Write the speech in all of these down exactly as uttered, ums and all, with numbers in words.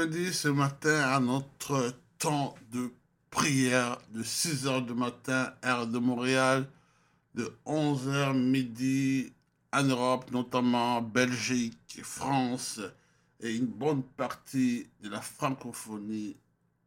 bienvenue ce matin à notre temps de prière de six heures du matin, heure de Montréal, de onze heures midi en Europe, notamment Belgique, France et une bonne partie de la francophonie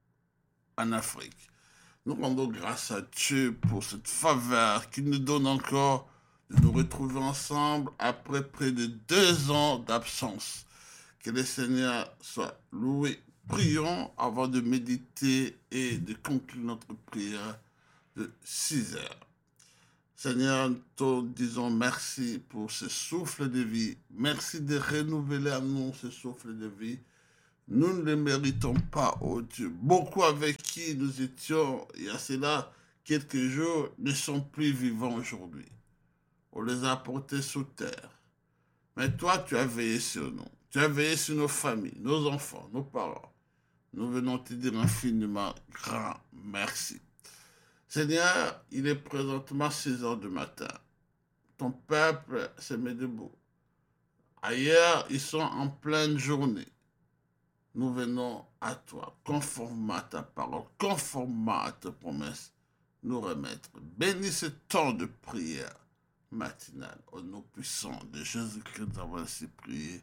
en Afrique. Nous rendons grâce à Dieu pour cette faveur qu'il nous donne encore de nous retrouver ensemble après près de deux ans d'absence. Que le Seigneur soit loué. Prions avant de méditer et de conclure notre prière de six heures. Seigneur, nous te disons merci pour ce souffle de vie. Merci de renouveler à nous ce souffle de vie. Nous ne le méritons pas, oh Dieu. Beaucoup avec qui nous étions il y a cela quelques jours ne sont plus vivants aujourd'hui. On les a portés sous terre. Mais toi, tu as veillé sur nous. Tu as veillé sur nos familles, nos enfants, nos parents. Nous venons te dire infiniment grand merci. Seigneur, il est présentement six heures du matin. Ton peuple se met debout. Ailleurs, ils sont en pleine journée. Nous venons à toi, conformément à ta parole, conformément à ta promesse, nous remettre. Bénis ce temps de prière matinale. Au nom puissant de Jésus-Christ, nous avons ainsi prié.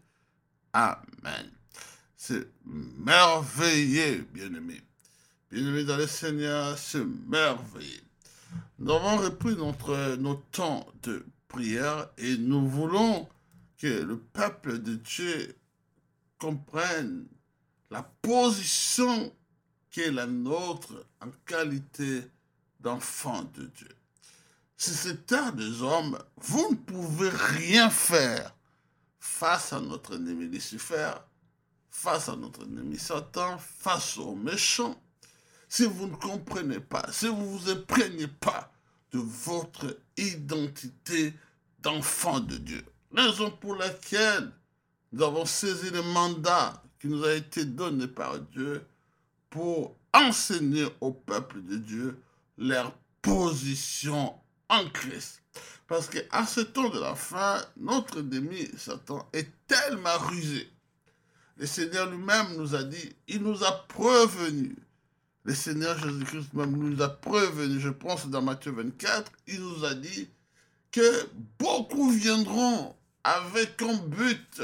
Amen. C'est merveilleux, bien-aimés. Bien-aimés dans le Seigneur, c'est merveilleux. Nous avons repris notre, notre temps de prière et nous voulons que le peuple de Dieu comprenne la position qui est la nôtre en qualité d'enfant de Dieu. Si c'est terre des hommes, vous ne pouvez rien faire face à notre ennemi Lucifer, face à notre ennemi Satan, face aux méchants. Si vous ne comprenez pas, si vous ne vous imprégnez pas de votre identité d'enfant de Dieu, raison pour laquelle nous avons saisi le mandat qui nous a été donné par Dieu pour enseigner au peuple de Dieu leur position en Christ. Parce qu'à ce temps de la fin, notre ennemi, Satan, est tellement rusé. Le Seigneur lui-même nous a dit, il nous a prévenus. Le Seigneur Jésus-Christ même nous a prévenus. Je pense dans Matthieu vingt-quatre, il nous a dit que beaucoup viendront avec un but,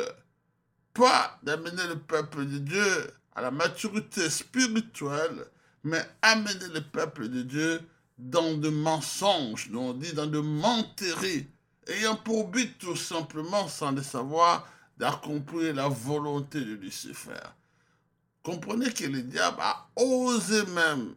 pas d'amener le peuple de Dieu à la maturité spirituelle, mais amener le peuple de Dieu dans de mensonges, on dit dans de menteries, ayant pour but tout simplement, sans le savoir, d'accomplir la volonté de Lucifer. Comprenez que le diable a osé même,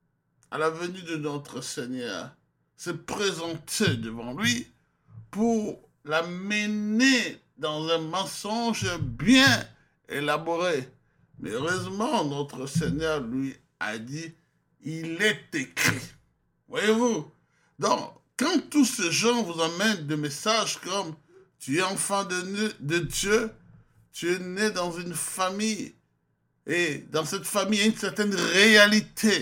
à la venue de notre Seigneur, se présenter devant lui pour la mener dans un mensonge bien élaboré. Mais heureusement, notre Seigneur lui a dit, il est écrit. Voyez-vous? Donc, quand tous ces gens vous amènent des messages comme « Tu es enfant de, de Dieu, tu es né dans une famille, et dans cette famille, il y a une certaine réalité. »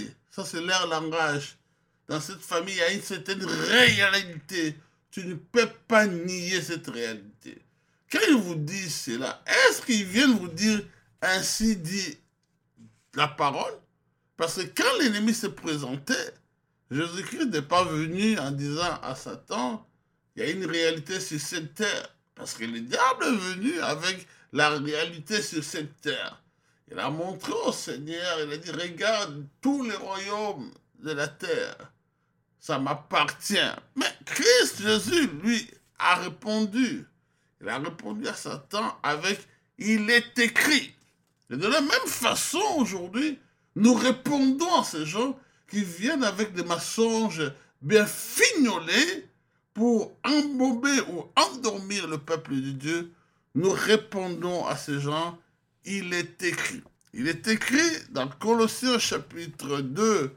Ça, c'est leur langage. Dans cette famille, il y a une certaine réalité. Tu ne peux pas nier cette réalité. Quand ils vous disent cela, est-ce qu'ils viennent vous dire « Ainsi dit la parole ?» Parce que quand l'ennemi s'est présenté, Jésus-Christ n'est pas venu en disant à Satan, il y a une réalité sur cette terre. Parce que le diable est venu avec la réalité sur cette terre. Il a montré au Seigneur, il a dit, regarde tous les royaumes de la terre. Ça m'appartient. Mais Christ Jésus, lui, a répondu. Il a répondu à Satan avec, il est écrit. Et de la même façon, aujourd'hui, nous répondons à ces gens qui viennent avec des mensonges bien fignolés pour embaumer ou endormir le peuple de Dieu. Nous répondons à ces gens, il est écrit. Il est écrit dans Colossiens chapitre deux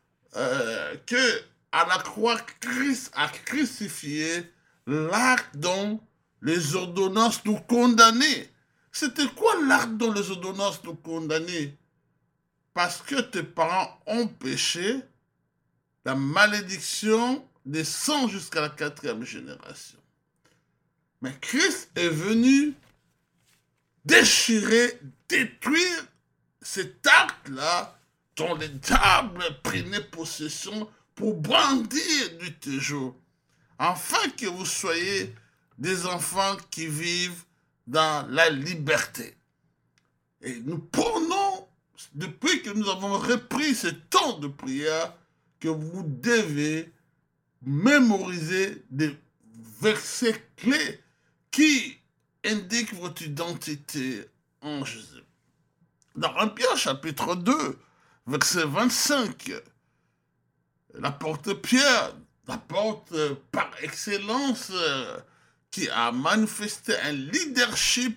euh, que à la croix, Christ a crucifié l'acte dont les ordonnances nous condamnaient. C'était quoi l'acte dont les ordonnances nous condamnaient? Parce que tes parents ont péché, la malédiction descend jusqu'à la quatrième génération. Mais Christ est venu déchirer, détruire cet acte-là dont les diables prenaient possession pour brandir du toujours, afin que vous soyez des enfants qui vivent dans la liberté. Et nous prenons, depuis que nous avons repris ce temps de prière, que vous devez mémoriser des versets clés qui indiquent votre identité en Jésus. Dans un Pierre chapitre deux, verset vingt-cinq, l'apôtre Pierre, l'apôtre par excellence, qui a manifesté un leadership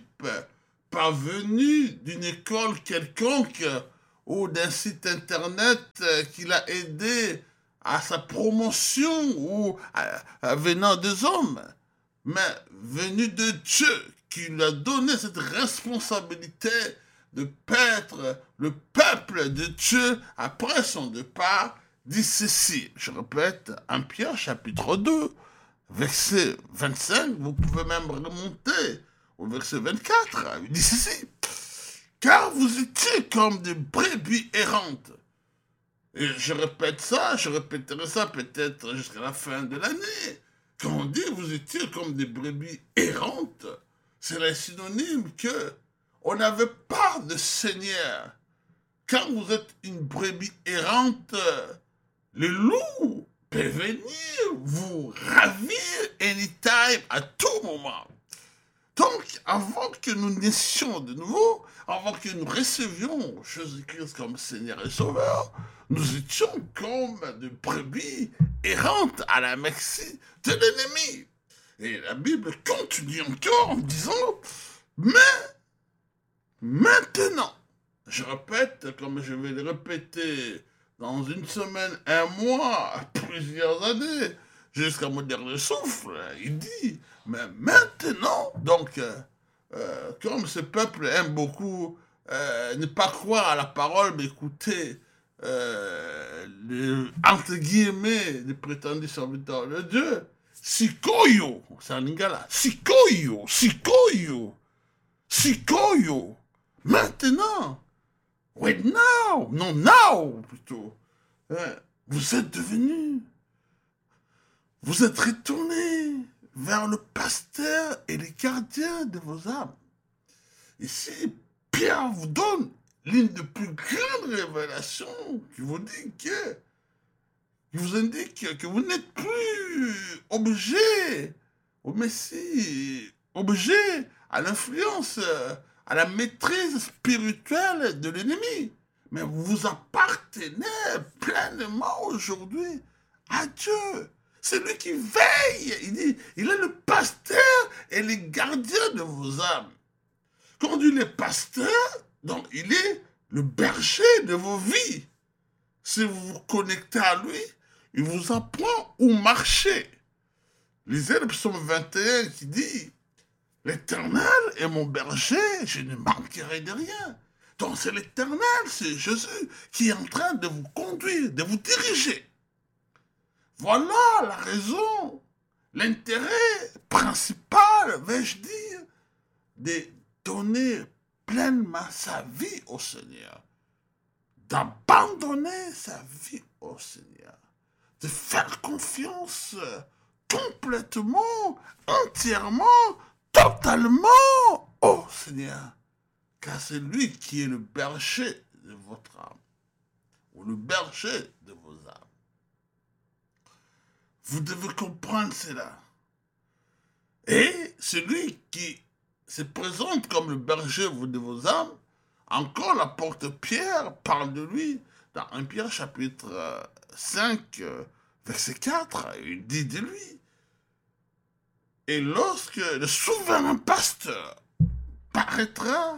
parvenu d'une école quelconque ou d'un site internet qui l'a aidé à sa promotion ou à, à venant des hommes, mais venu de Dieu qui lui a donné cette responsabilité de paître le peuple de Dieu après son départ, dit ceci. Je répète, un Pierre chapitre deux, verset vingt-cinq, vous pouvez même remonter au verset vingt-quatre, il dit ceci. Car vous étiez comme des brebis errantes. Et je répète ça, je répéterai ça peut-être jusqu'à la fin de l'année. Quand on dit vous étiez comme des brebis errantes, c'est le synonyme que on n'avait pas de Seigneur. Quand vous êtes une brebis errante, le loup peut venir vous ravir anytime, à tout moment. Donc, avant que nous naissions de nouveau, avant que nous recevions Jésus-Christ comme Seigneur et Sauveur, nous étions comme de brebis errantes à la merci de l'ennemi. Et la Bible continue encore en disant, mais maintenant, je répète, comme je vais le répéter dans une semaine, un mois, plusieurs années, jusqu'à mon dernier souffle, il dit, mais maintenant, donc, euh, euh, comme ce peuple aime beaucoup euh, ne pas croire à la parole, mais écouter, euh, les, entre guillemets, les prétendus serviteurs de Dieu, Sikoyo, c'est en lingala, Sikoyo, Sikoyo, Sikoyo, maintenant, wait now, non now, plutôt, hein, vous êtes devenus, vous êtes retournés vers le pasteur et les gardiens de vos âmes. Ici, Pierre vous donne l'une des plus grandes révélations qui vous dit que, qui vous indique que vous n'êtes plus objet au Messie, objet à l'influence, à la maîtrise spirituelle de l'ennemi. Mais vous appartenez pleinement aujourd'hui à Dieu. C'est lui qui veille. Il dit, il est le pasteur et le gardien de vos âmes. Quand on dit le pasteur, donc il est le berger de vos vies. Si vous vous connectez à lui, il vous apprend où marcher. Lisez le psaume vingt et un qui dit, l'Éternel est mon berger, je ne manquerai de rien. Donc c'est l'Éternel, c'est Jésus qui est en train de vous conduire, de vous diriger. Voilà la raison, l'intérêt principal, vais-je dire, de donner pleinement sa vie au Seigneur, d'abandonner sa vie au Seigneur, de faire confiance complètement, entièrement, totalement au Seigneur, car c'est lui qui est le berger de votre âme, ou le berger de vos âmes. Vous devez comprendre cela. Et celui qui se présente comme le berger de vos âmes, encore l'apôtre Pierre parle de lui dans un Pierre chapitre cinq, verset quatre, il dit de lui. Et lorsque le souverain pasteur paraîtra,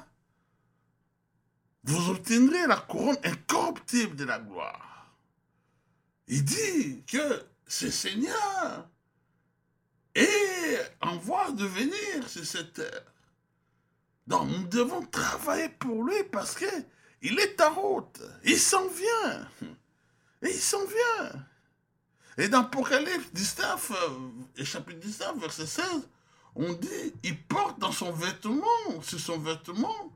vous obtiendrez la couronne incorruptible de la gloire. Il dit que ce Seigneur est en voie de venir sur cette terre. Donc nous devons travailler pour lui parce que il est en route. Il s'en vient. Et il s'en vient. Et dans Apocalypse dix-neuf, euh, chapitre dix-neuf, verset seize, on dit, il porte dans son vêtement, sur son vêtement,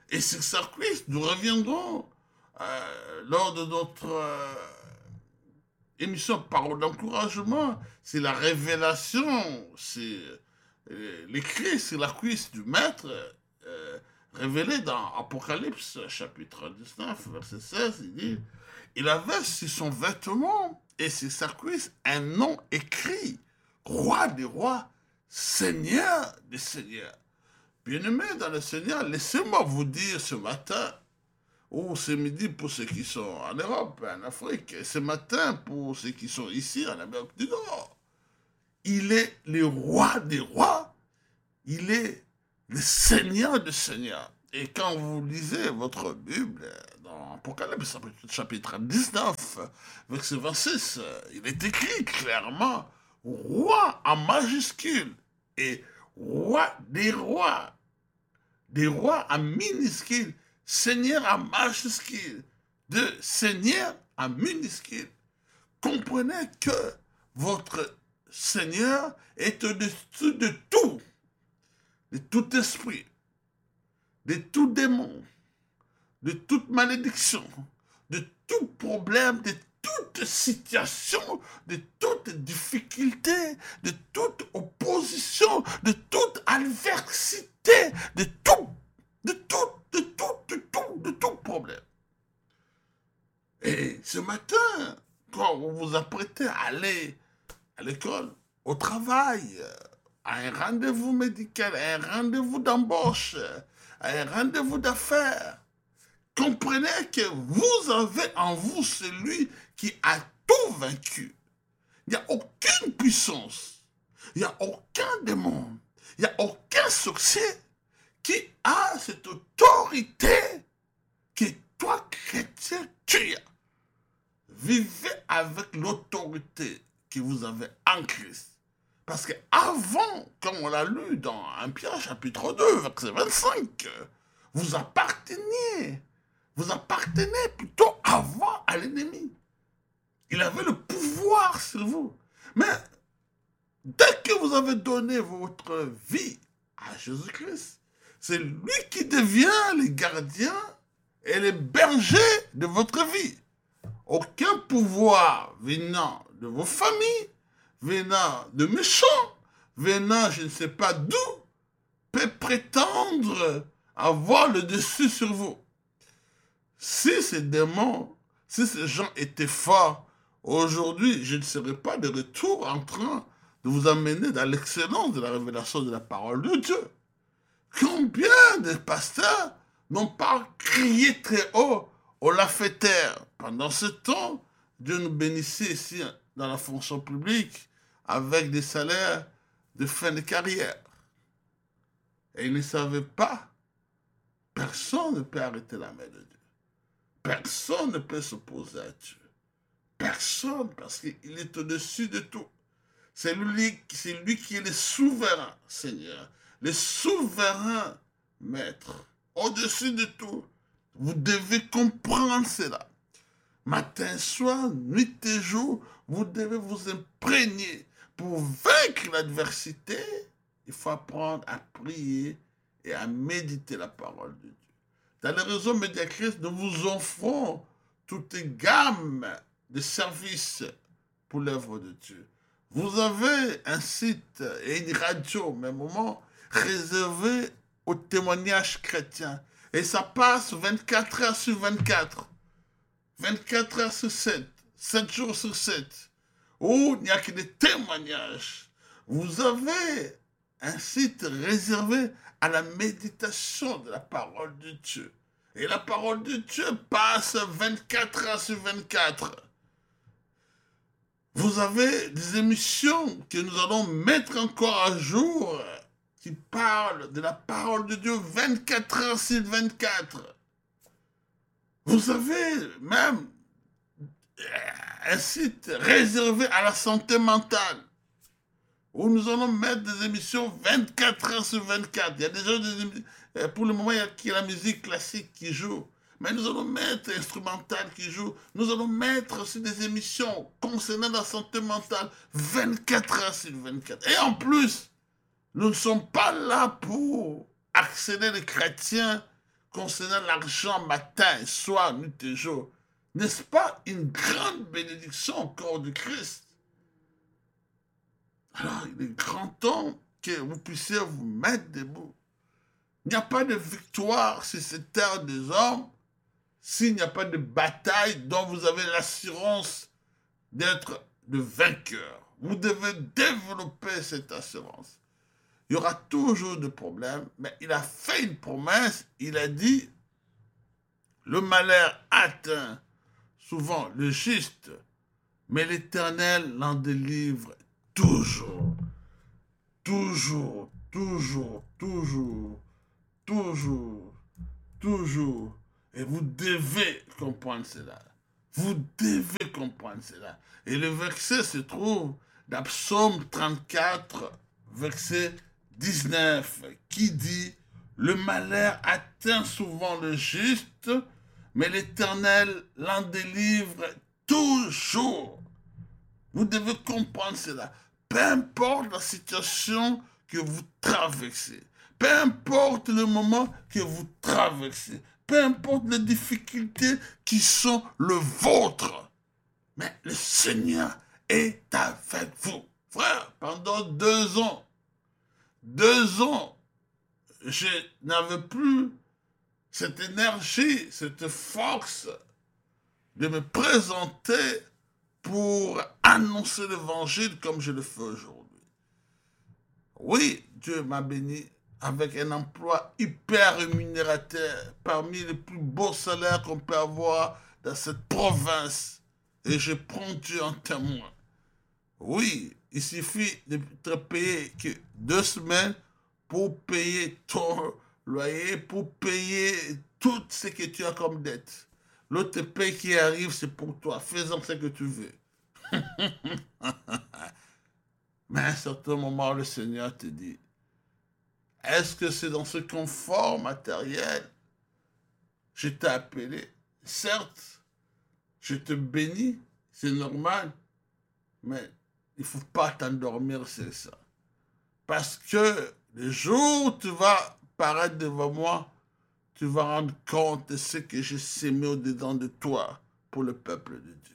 Et c'est ça, Christ, nous reviendrons euh, lors de notre euh, émission Parole d'encouragement. C'est la révélation, c'est euh, l'écrit, c'est la cuisse du maître euh, révélé dans Apocalypse, chapitre dix-neuf, verset seize. Il dit, il avait sur son vêtement et sur sa cuisse un nom écrit, roi des rois, seigneur des seigneurs. Bien-aimés dans le Seigneur, laissez-moi vous dire ce matin, ou ce midi pour ceux qui sont en Europe, en Afrique, et ce matin pour ceux qui sont ici en Amérique du Nord, il est le roi des rois, il est le Seigneur des seigneurs. Et quand vous lisez votre Bible, dans Apocalypse chapitre dix-neuf, verset vingt-six, il est écrit clairement, roi en majuscule, et roi des rois, des rois en minuscule, seigneur en majuscule, de seigneur en minuscule. Comprenez que votre Seigneur est au-dessus de tout, de tout esprit, de tout démon, de toute malédiction, de tout problème, de toute situation, de toute difficulté, de toute opposition, de toute adversité, de tout, de tout, de tout, de tout, de tout problème. Et ce matin, quand vous vous apprêtez à aller à l'école, au travail, à un rendez-vous médical, à un rendez-vous d'embauche, à un rendez-vous d'affaires, comprenez que vous avez en vous celui qui a tout vaincu. Il n'y a aucune puissance, il n'y a aucun démon, il n'y a aucun sorcier qui a cette autorité que toi, chrétien, tu as. Vivez avec l'autorité que vous avez en Christ. Parce qu'avant, comme on l'a lu dans un Pierre chapitre deux, verset vingt-cinq, vous apparteniez, vous appartenez plutôt avant à l'ennemi. Il avait le pouvoir sur vous. Mais dès que vous avez donné votre vie à Jésus-Christ, c'est lui qui devient le gardien et le berger de votre vie. Aucun pouvoir venant de vos familles, venant de méchants, venant je ne sais pas d'où, peut prétendre avoir le dessus sur vous. Si ces démons, si ces gens étaient forts, aujourd'hui, je ne serais pas de retour en train de vous amener dans l'excellence de la révélation de la parole de Dieu. Combien de pasteurs n'ont pas crié très haut, on l'a fait taire. Pendant ce temps, Dieu nous bénissait ici dans la fonction publique avec des salaires de fin de carrière. Et ils ne savaient pas, personne ne peut arrêter la main de Dieu. Personne ne peut s'opposer à Dieu. Personne, parce qu'il est au-dessus de tout. C'est lui, c'est lui qui est le souverain Seigneur, le souverain Maître, au-dessus de tout. Vous devez comprendre cela. Matin, soir, nuit et jour, vous devez vous imprégner. Pour vaincre l'adversité, il faut apprendre à prier et à méditer la parole de Dieu. Dans les réseaux médiacrises, nous vous offrons toute gamme de services pour l'œuvre de Dieu. Vous avez un site et une radio, au même moment, réservé aux témoignages chrétiens. Et ça passe vingt-quatre heures sur vingt-quatre. vingt-quatre heures sur sept. sept jours sur sept. Où il n'y a que des témoignages. Vous avez un site réservé à la méditation de la parole de Dieu. Et la parole de Dieu passe vingt-quatre heures sur vingt-quatre. Vous avez des émissions que nous allons mettre encore à jour qui parlent de la parole de Dieu vingt-quatre heures sur vingt-quatre. Vous avez même un site réservé à la santé mentale où nous allons mettre des émissions vingt-quatre heures sur vingt-quatre. Il y a déjà des, pour le moment, il y a, il y a la musique classique qui joue. Mais nous allons mettre l'instrumental qui joue. Nous allons mettre aussi des émissions concernant la santé mentale vingt-quatre heures sur vingt-quatre. Et en plus, nous ne sommes pas là pour harceler les chrétiens concernant l'argent matin et soir, nuit et jour. N'est-ce pas une grande bénédiction au corps de Christ? Alors, il est grand temps que vous puissiez vous mettre debout. Il n'y a pas de victoire sur cette terre des hommes s'il n'y a pas de bataille dont vous avez l'assurance d'être le vainqueur. Vous devez développer cette assurance. Il y aura toujours des problèmes, mais il a fait une promesse. Il a dit, le malheur atteint souvent le juste, mais l'Éternel l'en délivre toujours, toujours, toujours, toujours, toujours, toujours. Et vous devez comprendre cela. Vous devez comprendre cela. Et le verset se trouve dans Psaume trente-quatre, verset dix-neuf, qui dit, le malheur atteint souvent le juste, mais l'Éternel l'en délivre toujours. Vous devez comprendre cela. Peu importe la situation que vous traversez, peu importe le moment que vous traversez, peu importe les difficultés qui sont le vôtre, mais le Seigneur est avec vous. Frère, pendant deux ans, deux ans, je n'avais plus cette énergie, cette force de me présenter pour annoncer l'évangile comme je le fais aujourd'hui. Oui, Dieu m'a béni avec un emploi hyper rémunérateur, parmi les plus beaux salaires qu'on peut avoir dans cette province. Et je prends Dieu en témoin. Oui, il suffit de te payer que deux semaines pour payer ton loyer, pour payer tout ce que tu as comme dette. L'autre paye qui arrive, c'est pour toi. Fais-en ce que tu veux. Mais à un certain moment, le Seigneur te dit, est-ce que c'est dans ce confort matériel que je t'ai appelé? Certes, je te bénis, c'est normal, mais il ne faut pas t'endormir, c'est ça. Parce que le jour où tu vas paraître devant moi, tu vas rendre compte de ce que j'ai sémé au-dedans de toi pour le peuple de Dieu.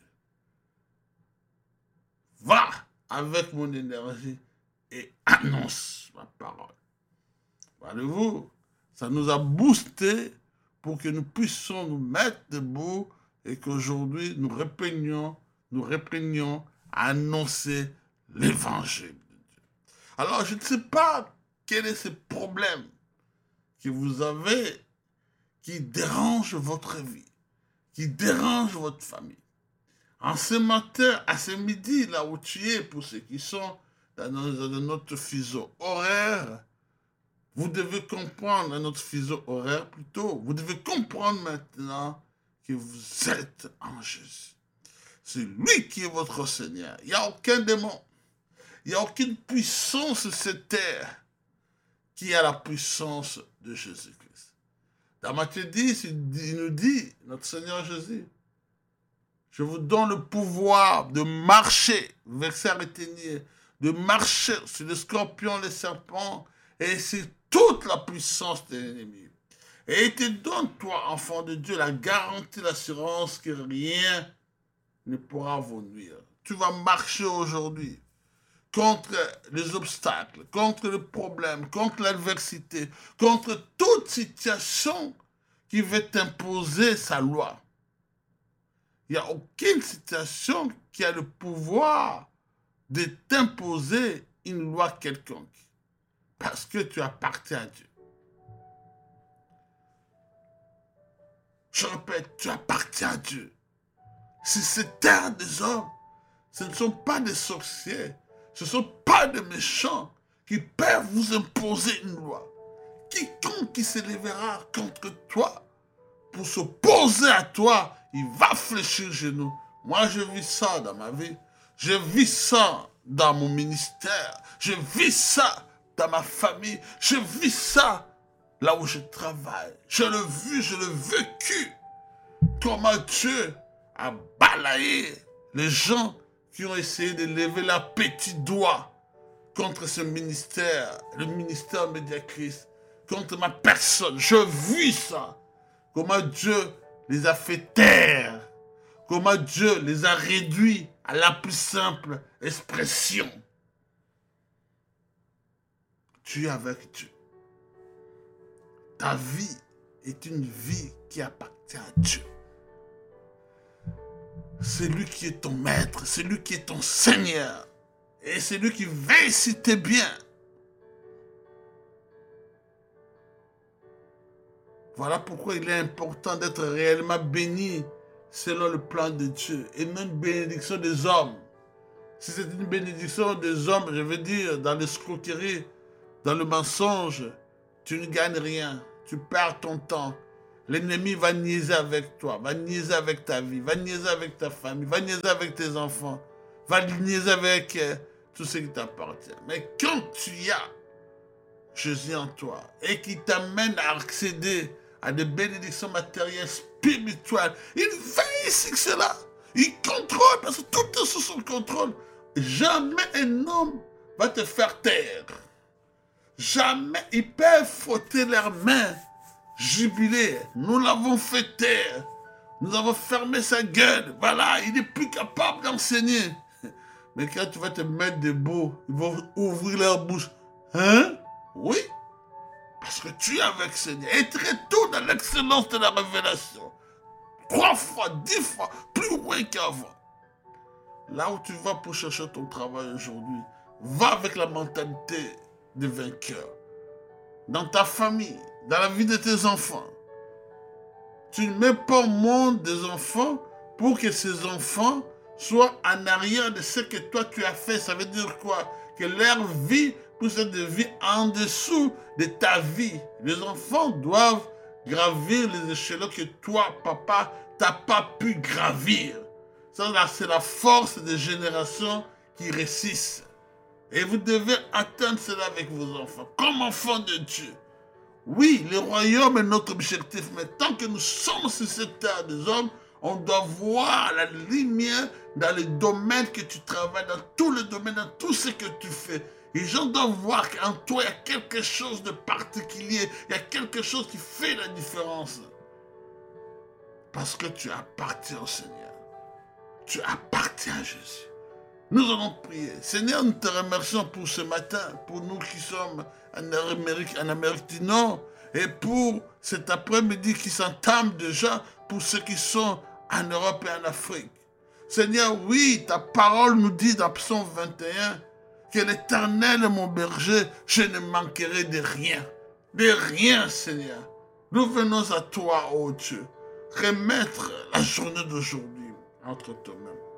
Va avec mon énergie et annonce ma parole. Voyez-vous, ça nous a boosté pour que nous puissions nous mettre debout et qu'aujourd'hui nous reprenions, nous reprenions à annoncer l'évangile de Dieu. Alors, je ne sais pas quel est ce problème que vous avez qui dérange votre vie, qui dérange votre famille. En ce matin, à ce midi, là où tu es, pour ceux qui sont dans notre fuseau horaire, vous devez comprendre, dans notre fuseau horaire plutôt, vous devez comprendre maintenant que vous êtes en Jésus. C'est lui qui est votre Seigneur. Il n'y a aucun démon, il n'y a aucune puissance sur cette terre qui a la puissance de Jésus-Christ. Dans Matthieu dix, il nous dit, notre Seigneur Jésus, je vous donne le pouvoir de marcher, verset arrêté, de marcher sur les scorpions, les serpents, et sur toute la puissance de l'ennemi. Et il te donne, toi, enfant de Dieu, la garantie, l'assurance que rien ne pourra vous nuire. Tu vas marcher aujourd'hui contre les obstacles, contre les problèmes, contre l'adversité, contre toute situation qui veut t'imposer sa loi. Il n'y a aucune situation qui a le pouvoir de t'imposer une loi quelconque. Parce que tu appartiens à Dieu. Je répète, tu appartiens à Dieu. Si cette terre des hommes, ce ne sont pas des sorciers, ce ne sont pas des méchants qui peuvent vous imposer une loi. Quiconque qui s'élèvera contre toi pour s'opposer à toi, il va fléchir genou. Moi, je vis ça dans ma vie. Je vis ça dans mon ministère. Je vis ça dans ma famille. Je vis ça là où je travaille. Je l'ai vu, je l'ai vécu. Comment Dieu a balayé les gens qui ont essayé de lever leur petit doigt contre ce ministère, le ministère Médiachrist, contre ma personne. Je vis ça. comment Dieu les a fait taire, comment Dieu les a réduits à la plus simple expression. Tu es avec Dieu. Ta vie est une vie qui appartient à Dieu. C'est lui qui est ton maître, c'est lui qui est ton Seigneur. Et c'est lui qui veille si t'es bien. Voilà pourquoi il est important d'être réellement béni selon le plan de Dieu et non une bénédiction des hommes. Si c'est une bénédiction des hommes, je veux dire, dans l'escroquerie, dans le mensonge, tu ne gagnes rien, tu perds ton temps. L'ennemi va niaiser avec toi, va niaiser avec ta vie, va niaiser avec ta famille, va niaiser avec tes enfants, va niaiser avec euh, tout ce qui t'appartient. Mais quand tu as Jésus en toi et qui t'amène à accéder à des bénédictions matérielles, spirituelles, il veille sur cela. Il contrôle, parce que tout est sous son contrôle. Jamais un homme va te faire taire. Jamais ils peuvent frotter leurs mains, jubiler. Nous l'avons fait taire. Nous avons fermé sa gueule. Voilà, il n'est plus capable d'enseigner. Mais quand tu vas te mettre debout, ils vont ouvrir leur bouche. Hein? Oui. Parce que tu es avec Seigneur. Et très tôt dans l'excellence de la révélation. Trois fois, dix fois, plus loin qu'avant. Là où tu vas pour chercher ton travail aujourd'hui, va avec la mentalité de vainqueur. Dans ta famille, dans la vie de tes enfants. Tu ne mets pas au monde des enfants pour que ces enfants soient en arrière de ce que toi tu as fait. Ça veut dire quoi? Que leur vie puisse être de vie en dessous de ta vie. Les enfants doivent gravir les échelons que toi, papa, t'as pas pu gravir. Ça, c'est la force des générations qui réussissent. Et vous devez atteindre cela avec vos enfants, comme enfants de Dieu. Oui, le royaume est notre objectif, mais tant que nous sommes sur cette terre des hommes, on doit voir la lumière dans les domaines que tu travailles, dans tous les domaines, dans tout ce que tu fais. Les gens doivent voir qu'en toi, il y a quelque chose de particulier, il y a quelque chose qui fait la différence. Parce que tu appartiens au Seigneur. Tu appartiens à Jésus. Nous allons prier. Seigneur, nous te remercions pour ce matin, pour nous qui sommes en Amérique, en Amérique du Nord, et pour cet après-midi qui s'entame déjà pour ceux qui sont en Europe et en Afrique. Seigneur, oui, ta parole nous dit dans Psaume vingt et un que l'Éternel est mon berger, je ne manquerai de rien. De rien, Seigneur. Nous venons à toi, ô Dieu, remettre la journée d'aujourd'hui entre toi-même.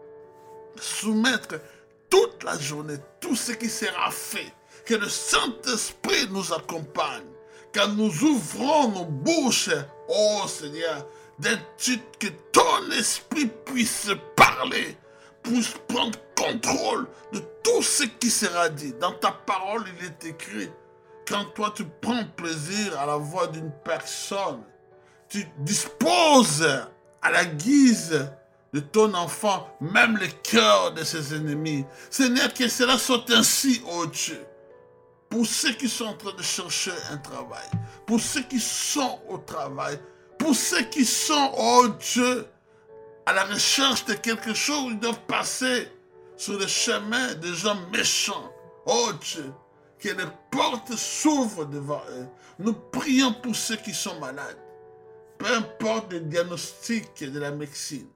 Soumettre toute la journée, tout ce qui sera fait. Que le Saint-Esprit nous accompagne. Quand nous ouvrons nos bouches, oh Seigneur, d'un titre que ton esprit puisse parler, puisse prendre contrôle de tout ce qui sera dit. Dans ta parole, il est écrit, quand toi tu prends plaisir à la voix d'une personne, tu disposes à la guise de ton enfant, même le cœur de ses ennemis. Seigneur, que cela soit ainsi, oh Dieu. Pour ceux qui sont en train de chercher un travail, pour ceux qui sont au travail, pour ceux qui sont, oh Dieu, à la recherche de quelque chose, ils doivent passer sur le chemin des gens méchants. Oh Dieu, que les portes s'ouvrent devant eux. Nous prions pour ceux qui sont malades. Peu importe le diagnostic de la médecine,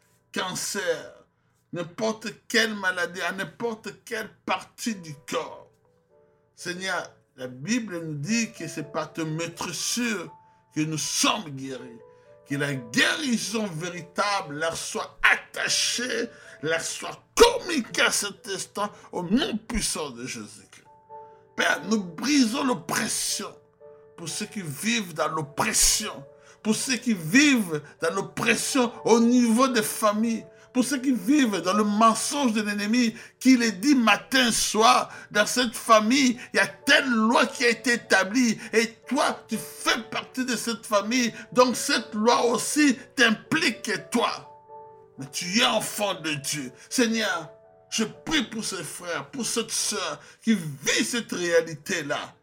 cancer, n'importe quelle maladie, à n'importe quelle partie du corps. Seigneur, la Bible nous dit que c'est par te mettre sûr que nous sommes guéris. Que la guérison véritable leur soit attachée, leur soit communiquée à cet instant au nom puissant de Jésus-Christ. Père, nous brisons l'oppression pour ceux qui vivent dans l'oppression, pour ceux qui vivent dans l'oppression au niveau des familles, pour ceux qui vivent dans le mensonge de l'ennemi, qui les dit matin, soir, dans cette famille, il y a telle loi qui a été établie, et toi, tu fais partie de cette famille, donc cette loi aussi t'implique toi. Mais tu es enfant de Dieu. Seigneur, je prie pour ces frères, pour cette sœur qui vit cette réalité-là.